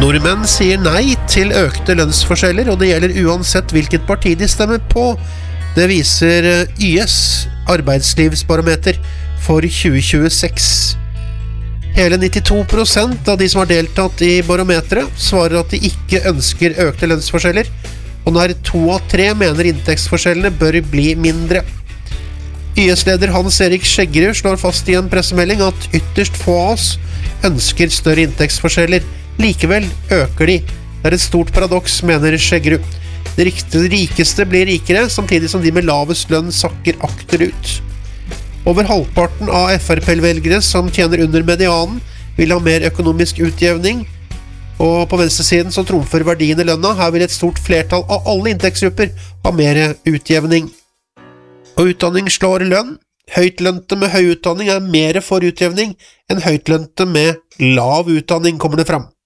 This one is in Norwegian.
Nordmenn sier nei til økte lønnsforskjeller, og det gjelder uansett hvilket parti de stemmer på. Det viser YS arbeidslivsbarometer for 2026. Hele 92% av de som har deltatt i barometeret svarer at de ikke ønsker økte lønnsforskjeller, og nær 2 av 3 mener inntektsforskjellene bør bli mindre. YS-leder Hans-Erik Skjeggerud slår fast i en pressemelding at ytterst få av oss ønsker større inntektsforskjeller. Likevel øker de. Det er et stort paradoks, mener Skjeggerud. De rikeste blir rikere, samtidig som de med lavest lønn sakker akterut. Over halvparten av FRP-velgere som tjener under medianen, vil ha mer økonomisk utjevning, og på venstresiden så trumfer verdien i lønna. Her vil et stort flertall av alle inntektsgrupper ha mer utjevning. Og utdanning slår lønn. Høytlønte med høy utdanning er mer for utjevning enn høytlønte med lav utdanning, kommer det fram.